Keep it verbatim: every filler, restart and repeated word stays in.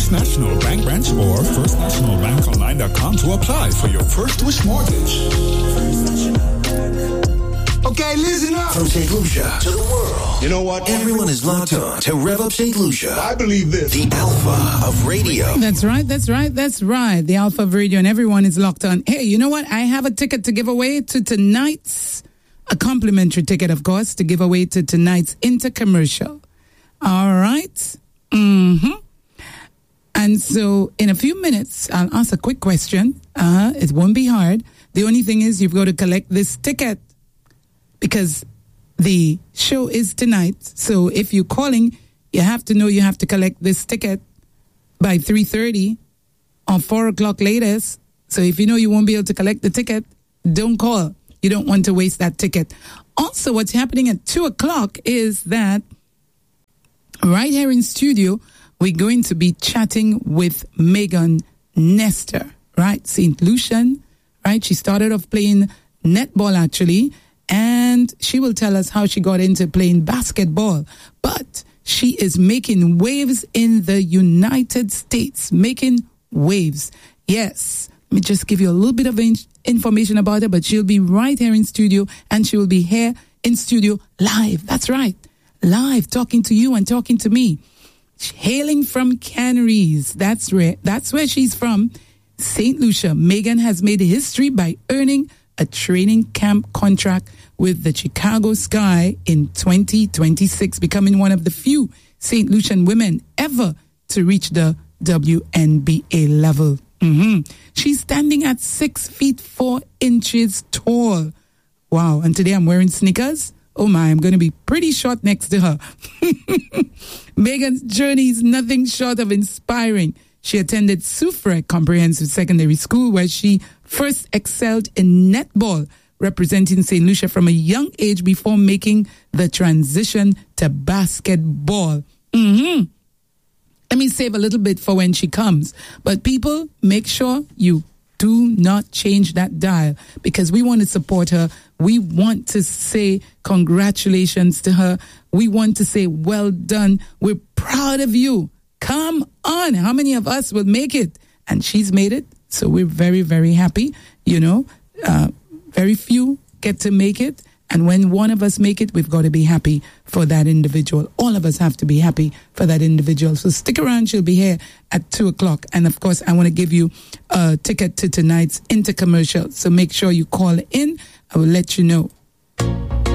First National Bank branch or first national bank online dot com to apply for your First Wish mortgage. Okay, listen up. From Saint Lucia to the world. You know what? Everyone is locked on to Rev Up Saint Lucia. I believe this. The Alpha of Radio. That's right, that's right, that's right. The Alpha of Radio, and everyone is locked on. Hey, you know what? I have a ticket to give away to tonight's, a complimentary ticket, of course, to give away to tonight's intercommercial. All right? Mm-hmm. And so in a few minutes, I'll ask a quick question. Uh, it won't be hard. The only thing is you've got to collect this ticket because the show is tonight. So if you're calling, you have to know you have to collect this ticket by three thirty or four o'clock latest. So if you know you won't be able to collect the ticket, don't call. You don't want to waste that ticket. Also, what's happening at two o'clock is that right here in studio, we're going to be chatting with Megan Nestor, right? Saint Lucian, right? She started off playing netball, actually, and she will tell us how she got into playing basketball. But she is making waves in the United States, making waves. Yes, let me just give you a little bit of in- information about her, but she'll be right here in studio, and she will be here in studio live. That's right, live, talking to you and talking to me. Hailing from Canaries, that's where, that's where she's from, Saint Lucia. Megan has made history by earning a training camp contract with the Chicago Sky in twenty twenty-six, becoming one of the few Saint Lucian women ever to reach the W N B A level. Mm-hmm. She's standing at six feet four inches tall. Wow, and today I'm wearing sneakers. Oh my, I'm going to be pretty short next to her. Megan's journey is nothing short of inspiring. She attended Soufrière Comprehensive Secondary School, where she first excelled in netball, representing Saint Lucia from a young age before making the transition to basketball. Mm-hmm. Let me save a little bit for when she comes. But people, make sure you do not change that dial, because we want to support her. We want to say congratulations to her. We want to say, well done. We're proud of you. Come on. How many of us will make it? And she's made it. So we're very, very happy. You know, uh, very few get to make it. And when one of us make it, we've got to be happy for that individual. All of us have to be happy for that individual. So stick around. She'll be here at two o'clock. And of course, I want to give you a ticket to tonight's intercommercial. So make sure you call in. I will let you know.